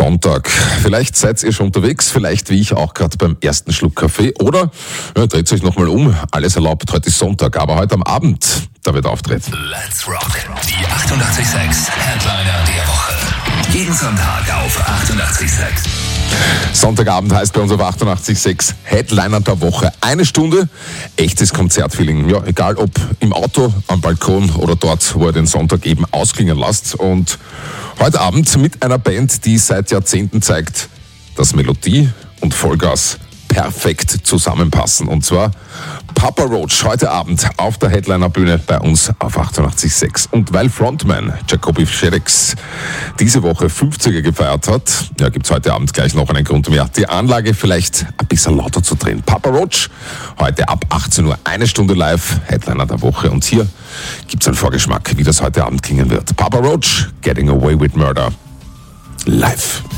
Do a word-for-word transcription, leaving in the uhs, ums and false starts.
Sonntag. Vielleicht seid ihr schon unterwegs, vielleicht wie ich auch gerade beim ersten Schluck Kaffee oder ja, dreht euch nochmal um. Alles erlaubt, heute ist Sonntag, aber heute am Abend, da wird auftreten. Let's rock, die achtundachtzig Komma sechs Headliner der Woche. Jeden Sonntag auf achtundachtzig Komma sechs. Sonntagabend heißt bei uns auf achtundachtzig Komma sechs Headliner der Woche. Eine Stunde echtes Konzertfeeling. Ja, egal ob im Auto, am Balkon oder dort, wo ihr den Sonntag eben ausklingen lasst. Und heute Abend mit einer Band, die seit Jahrzehnten zeigt, dass Melodie und Vollgas perfekt zusammenpassen. Und zwar Papa Roach heute Abend auf der Headliner-Bühne bei uns auf achtundachtzig Komma sechs. Und weil Frontman Jacoby Shaddix diese Woche fünfziger gefeiert hat, ja, gibt's heute Abend gleich noch einen Grund mehr, die Anlage vielleicht ein bisschen lauter zu drehen. Papa Roach heute ab achtzehn Uhr, eine Stunde live, Headliner der Woche. Und hier gibt's einen Vorgeschmack, wie das heute Abend klingen wird. Papa Roach, Getting Away with Murder, live.